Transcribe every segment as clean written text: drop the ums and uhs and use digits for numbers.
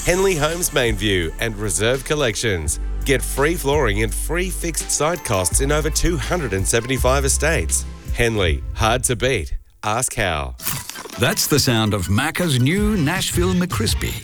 Henley Homes Mainview and Reserve Collections. Get free flooring and free fixed site costs in over 275 estates. Henley, hard to beat. Ask how. That's the sound of Macca's new Nashville McCrispy.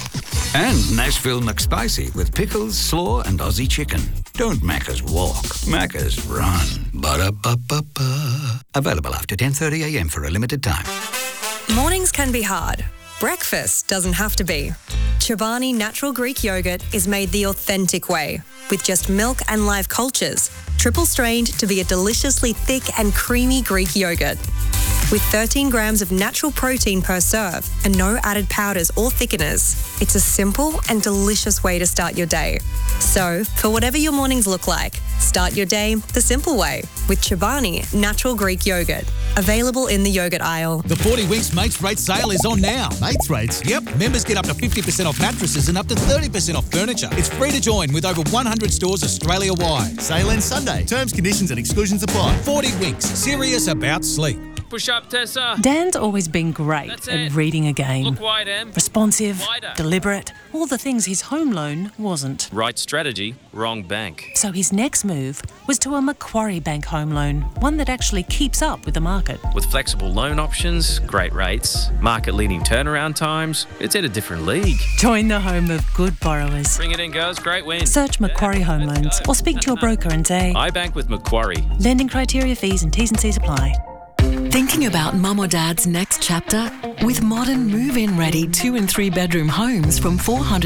And Nashville McSpicy with pickles, slaw and Aussie chicken. Don't Macca's walk, Macca's run. Ba-da-ba-ba-ba. Available after 10:30am for a limited time. Mornings can be hard. Breakfast doesn't have to be. Chobani Natural Greek Yogurt is made the authentic way, with just milk and live cultures, triple strained to be a deliciously thick and creamy Greek yogurt. With 13 grams of natural protein per serve and no added powders or thickeners, it's a simple and delicious way to start your day. So, for whatever your mornings look like, start your day the simple way with Chobani Natural Greek Yogurt. Available in the yogurt aisle. The 40 Weeks Mates Rate sale is on now. Mates Rates? Yep, members get up to 50% off mattresses and up to 30% off furniture. It's free to join with over 100 stores Australia-wide. Sale ends Sunday. Terms, conditions and exclusions apply. 40 Weeks, serious about sleep. Push up, Tessa. Dan's always been great at reading a game. Look wide, Em. Responsive, Wider. deliberate, all the things his home loan wasn't. Right strategy, wrong bank. So his next move was to a Macquarie Bank home loan, one that actually keeps up with the market. With flexible loan options, great rates, market-leading turnaround times, it's at a different league. Join the home of good borrowers. Bring it in, girls. Great win. Search Macquarie Home Loans or speak to your broker and say, I bank with Macquarie. lending criteria, fees and T's and C's apply. Thinking about mum or dad's next chapter? With modern move-in ready 2 and 3 bedroom homes from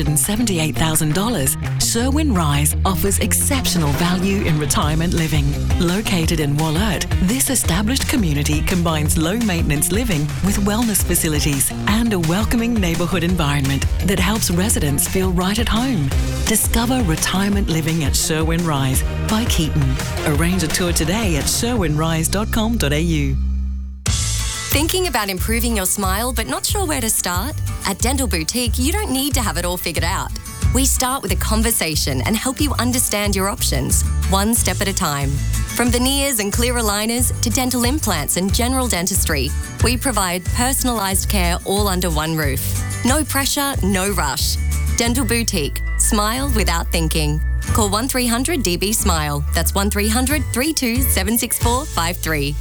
$478,000, Sherwin Rise offers exceptional value in retirement living. Located in Wollert, this established community combines low-maintenance living with wellness facilities and a welcoming neighbourhood environment that helps residents feel right at home. Discover retirement living at Sherwin Rise by Keaton. Arrange a tour today at sherwinrise.com.au. Thinking about improving your smile but not sure where to start? At Dental Boutique, you don't need to have it all figured out. We start with a conversation and help you understand your options, one step at a time. From veneers and clear aligners to dental implants and general dentistry, we provide personalised care all under one roof. No pressure, no rush. Dental Boutique. Smile without thinking. Call 1300 DB Smile. That's 1300 32 76453.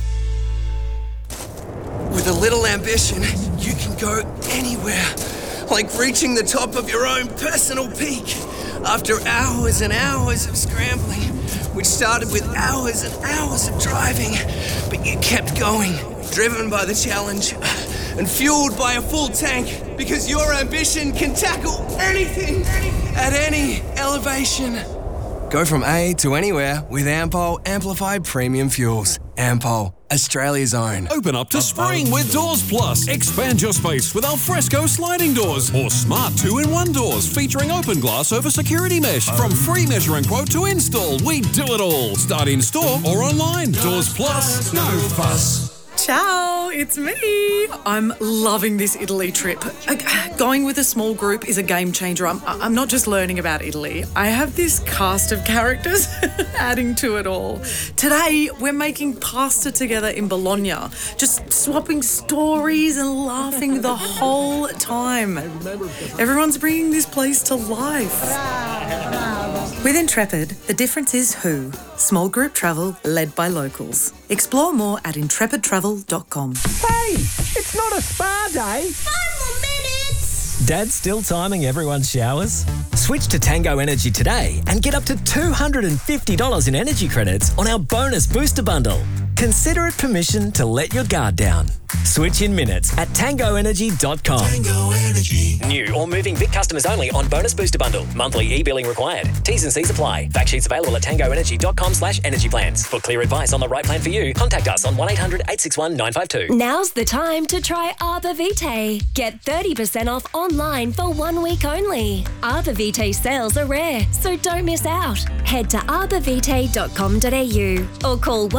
With a little ambition, you can go anywhere, like reaching the top of your own personal peak. After hours and hours of scrambling, which started with hours and hours of driving, but you kept going, driven by the challenge and fueled by a full tank, because your ambition can tackle anything at any elevation. Go from A to anywhere with Ampol Amplified Premium Fuels. Ampol, Australia's own. Open up to spring with Doors Plus. Expand your space with Alfresco sliding doors or smart 2-in-1 doors featuring open glass over security mesh. From free measure and quote to install, we do it all. Start in store or online. Doors Plus, no fuss. Ciao, it's me. I'm loving this Italy trip. Going with a small group is a game changer. I'm not just learning about Italy. I have this cast of characters adding to it all. Today, we're making pasta together in Bologna, just swapping stories and laughing the whole time. Everyone's bringing this place to life. With Intrepid, the difference is who. Small group travel led by locals. Explore more at intrepidtravel.com. Hey, it's not a spa day. 5 more minutes. Dad's still timing everyone's showers? Switch to Tango Energy today and get up to $250 in energy credits on our bonus booster bundle. Consider it permission to let your guard down. Switch in minutes at tangoenergy.com. Tango Energy. New or moving Vic customers only on bonus booster bundle. Monthly e-billing required. T's and C's apply. Fact sheets available at tangoenergy.com/energy plans. For clear advice on the right plan for you, contact us on 1-800-861-952. Now's the time to try Arbor Vitae. Get 30% off online for 1 week only. Arbor Vitae sales are rare, so don't miss out. Head to arborvitae.com.au or call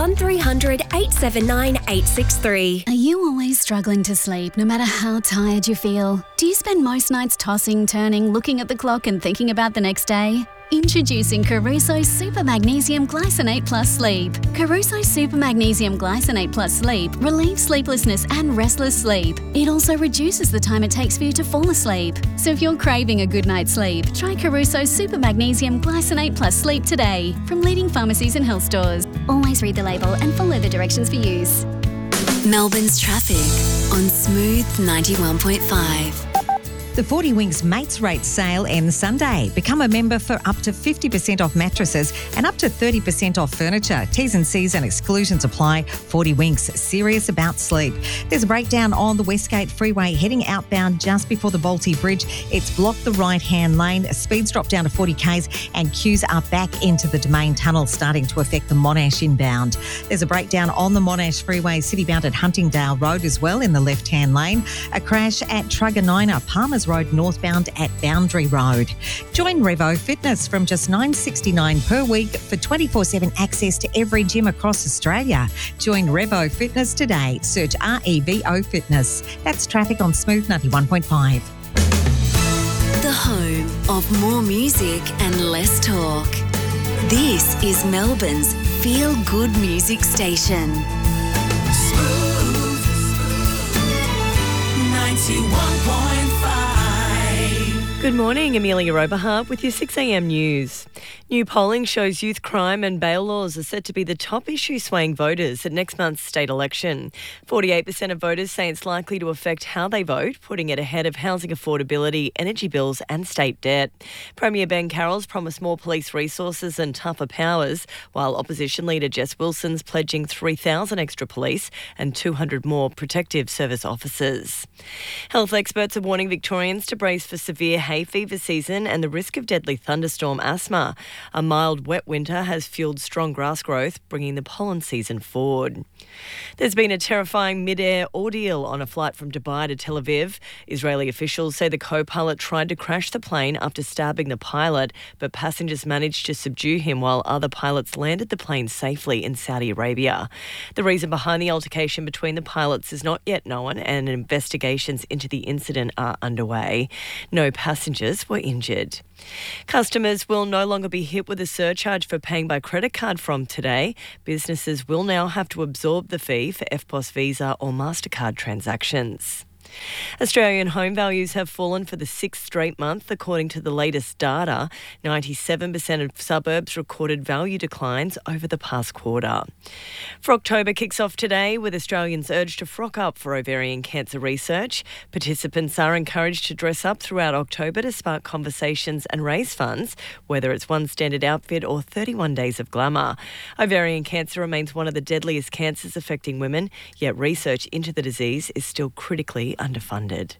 1300-879-863. Are you always struggling to sleep no matter how tired you feel? Do you spend most nights tossing, turning, looking at the clock and thinking about the next day? Introducing Caruso Super Magnesium Glycinate Plus Sleep. Caruso Super Magnesium Glycinate Plus Sleep relieves sleeplessness and restless sleep. It also reduces the time it takes for you to fall asleep. So if you're craving a good night's sleep, try Caruso Super Magnesium Glycinate Plus Sleep today from leading pharmacies and health stores. Always read the label and follow the directions for use. Melbourne's traffic on Smooth 91.5. The 40 Winks Mates Rate sale ends Sunday. Become a member for up to 50% off mattresses and up to 30% off furniture. T's and C's and exclusions apply. 40 Winks, serious about sleep. There's a breakdown on the Westgate Freeway heading outbound just before the Balti Bridge. It's blocked the right-hand lane. Speeds drop down to 40 k's and queues are back into the Domain Tunnel, starting to affect the Monash inbound. There's a breakdown on the Monash Freeway citybound at Huntingdale Road as well in the left-hand lane. A crash at Truganina, Palmer's Road northbound at Boundary Road. Join Revo Fitness from just $9.69 per week for 24/7 access to every gym across Australia. Join Revo Fitness today. Search REVO Fitness. That's traffic on Smooth 91.5. The home of more music and less talk. This is Melbourne's feel-good music station. Smooth 91.5. Good morning, Amelia Oberhardt with your 6am news. New polling shows youth crime and bail laws are set to be the top issue swaying voters at next month's state election. 48% of voters say it's likely to affect how they vote, putting it ahead of housing affordability, energy bills and state debt. Premier Ben Carroll's promised more police resources and tougher powers, while opposition leader Jess Wilson's pledging 3,000 extra police and 200 more protective service officers. Health experts are warning Victorians to brace for severe hay fever season and the risk of deadly thunderstorm asthma. A mild, wet winter has fueled strong grass growth, bringing the pollen season forward. There's been a terrifying mid-air ordeal on a flight from Dubai to Tel Aviv. Israeli officials say the co-pilot tried to crash the plane after stabbing the pilot, but passengers managed to subdue him while other pilots landed the plane safely in Saudi Arabia. The reason behind the altercation between the pilots is not yet known, and investigations into the incident are underway. No passengers were injured. Customers will no longer be hit with a surcharge for paying by credit card from today. Businesses will now have to absorb the fee for EFTPOS Visa or MasterCard transactions. Australian home values have fallen for the sixth straight month, according to the latest data. 97% of suburbs recorded value declines over the past quarter. For October kicks off today with Australians urged to frock up for ovarian cancer research. Participants are encouraged to dress up throughout October to spark conversations and raise funds, whether it's one standard outfit or 31 days of glamour. Ovarian cancer remains one of the deadliest cancers affecting women, yet research into the disease is still critically underfunded.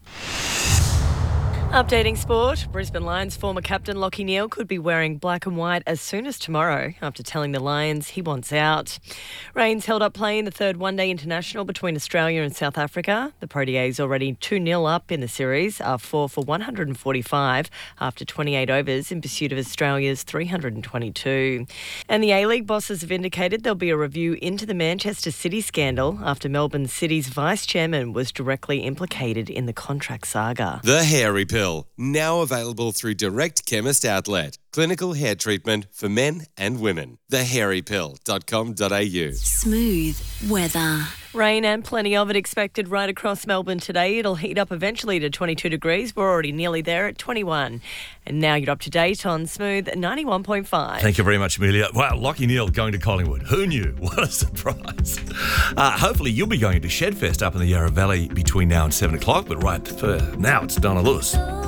Updating sport, Brisbane Lions former captain Lachie Neale could be wearing black and white as soon as tomorrow after telling the Lions he wants out. Rains held up play in the third one-day international between Australia and South Africa. The Proteas already 2-0 up in the series are 4 for 145 after 28 overs in pursuit of Australia's 322. And the A-League bosses have indicated there'll be a review into the Manchester City scandal after Melbourne City's vice-chairman was directly implicated in the contract saga. The Hairy Pill, now available through Direct Chemist Outlet. Clinical hair treatment for men and women. thehairypill.com.au. Smooth weather. Rain and plenty of it expected right across Melbourne today. It'll heat up eventually to 22 degrees. We're already nearly there at 21. And now you're up to date on Smooth 91.5. Thank you very much, Amelia. Wow, Lachie Neale going to Collingwood. Who knew? What a surprise. Hopefully you'll be going to Shedfest up in the Yarra Valley between now and 7 o'clock. But right for now, it's Donna Lewis.